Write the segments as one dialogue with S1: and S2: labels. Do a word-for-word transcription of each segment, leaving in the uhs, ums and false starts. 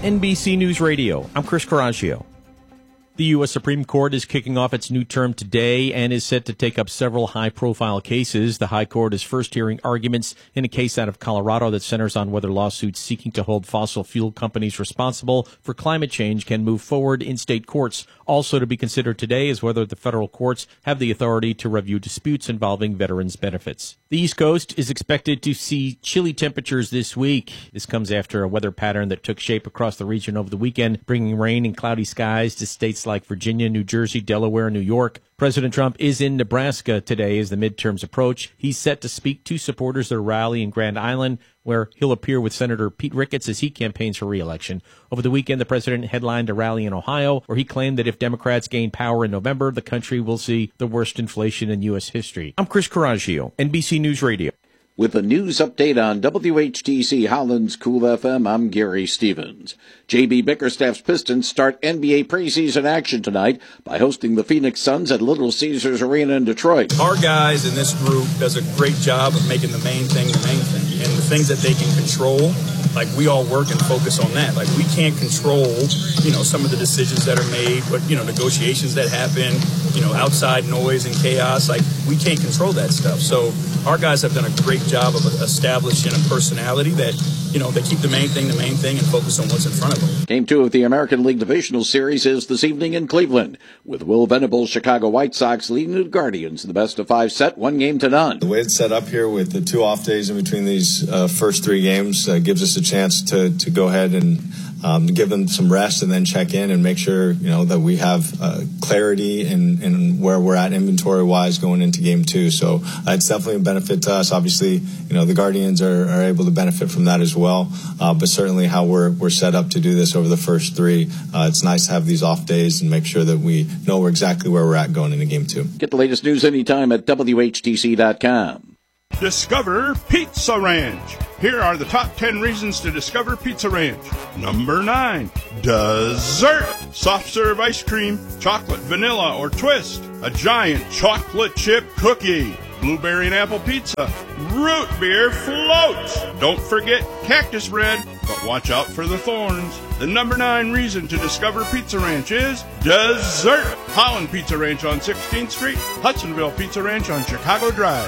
S1: N B C News Radio. I'm Chris Coraggio. The U S Supreme Court is kicking off its new term today and is set to take up several high-profile cases. The High Court is first hearing arguments in a case out of Colorado that centers on whether lawsuits seeking to hold fossil fuel companies responsible for climate change can move forward in state courts. Also to be considered today is whether the federal courts have the authority to review disputes involving veterans' benefits. The East Coast is expected to see chilly temperatures this week. This comes after a weather pattern that took shape across the region over the weekend, bringing rain and cloudy skies to states like Virginia, New Jersey, Delaware, and New York. President Trump is in Nebraska today as the midterms approach. He's set to speak to supporters at a rally in Grand Island, where he'll appear with Senator Pete Ricketts as he campaigns for re-election. Over the weekend, the president headlined a rally in Ohio, where he claimed that if Democrats gain power in November, the country will see the worst inflation in U S history. I'm Chris Coraggio, N B C News Radio.
S2: With a news update on W H T C Holland's Cool F M, I'm Gary Stevens. J B Bickerstaff's Pistons start N B A preseason action tonight by hosting the Phoenix Suns at Little Caesars Arena in Detroit.
S3: Our guys in this group does a great job of making the main thing the main thing. And the things that they can control, like we all work and focus on that. Like we can't control, you know, some of the decisions that are made, but, you know, negotiations that happen, you know, outside noise and chaos. Like we can't control that stuff. So our guys have done a great job of establishing a personality that, you know, they keep the main thing the main thing and focus on what's in front of them.
S2: Game two of the American League Divisional Series is this evening in Cleveland, with Will Venable's Chicago White Sox leading the Guardians in the best of five set, one game to none.
S4: The way it's set up here with the two off days in between these uh, first three games uh, gives us a chance to, to go ahead and Um, give them some rest and then check in and make sure, you know, that we have uh, clarity in, in where we're at inventory-wise going into game two. So uh, it's definitely a benefit to us. Obviously, you know, the Guardians are, are able to benefit from that as well. Uh, but certainly how we're we're set up to do this over the first three, uh, it's nice to have these off days and make sure that we know we're exactly where we're at going into game two.
S2: Get the latest news anytime at W H T C dot com.
S5: Discover Pizza Ranch. Here are the top ten reasons to discover Pizza Ranch. Number nine, dessert. Soft serve ice cream, chocolate, vanilla, or twist. A giant chocolate chip cookie. Blueberry and apple pizza. Root beer floats. Don't forget cactus bread, but watch out for the thorns. The number nine reason to discover Pizza Ranch is dessert. Holland Pizza Ranch on sixteenth Street. Hudsonville Pizza Ranch on Chicago Drive.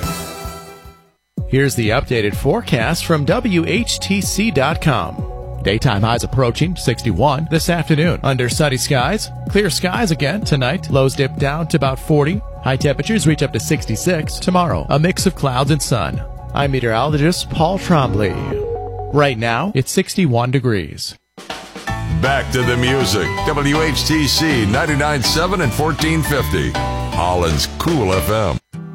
S6: Here's the updated forecast from W H T C dot com. Daytime highs approaching sixty-one this afternoon. Under sunny skies, clear skies again tonight. Lows dip down to about forty. High temperatures reach up to sixty-six. Tomorrow, a mix of clouds and sun. I'm meteorologist Paul Trombley. Right now, it's sixty-one degrees.
S7: Back to the music. W H T C ninety-nine point seven and fourteen fifty. Holland's Cool F M.